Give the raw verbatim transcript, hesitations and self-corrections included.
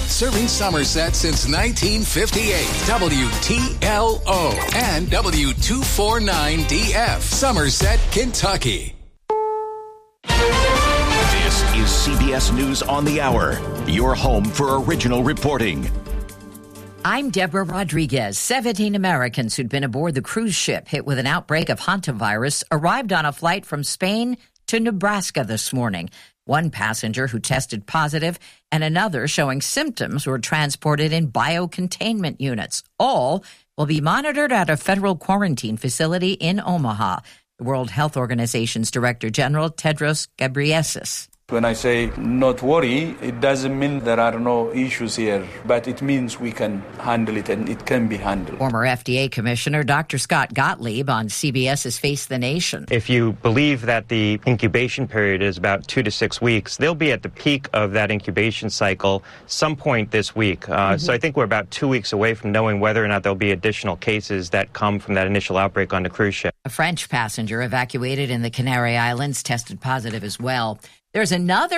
Serving Somerset since nineteen fifty-eight. W T L O and W two forty-nine D F. Somerset, Kentucky. This is C B S News on the Hour, your home for original reporting. I'm Deborah Rodriguez. seventeen Americans who'd been aboard the cruise ship hit with an outbreak of hantavirus arrived on a flight from Spain to Nebraska this morning. One passenger who tested positive and another showing symptoms were transported in biocontainment units. All will be monitored at a federal quarantine facility in Omaha. The World Health Organization's Director General, Tedros Ghebreyesus. When I say not worry, it doesn't mean there are no issues here, but it means we can handle it and it can be handled. Former F D A Commissioner Doctor Scott Gottlieb on CBS's Face the Nation. If you believe that the incubation period is about two to six weeks, they'll be at the peak of that incubation cycle some point this week. Uh, mm-hmm. So I think we're about two weeks away from knowing whether or not there'll be additional cases that come from that initial outbreak on the cruise ship. A French passenger evacuated in the Canary Islands tested positive as well. There's another